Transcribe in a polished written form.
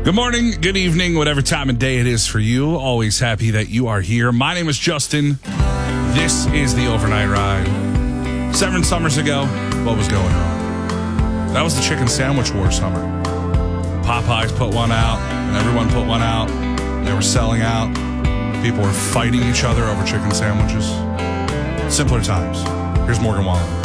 Good morning, good evening, whatever time of day it is for you. Always happy that you are here. My name is Justin. This is the Overnight Ride. 7 summers ago, what was going on? That was the chicken sandwich war summer. Popeyes put one out, and everyone put one out. They were selling out. People were fighting each other over chicken sandwiches. Simpler times. Here's Morgan Wallen.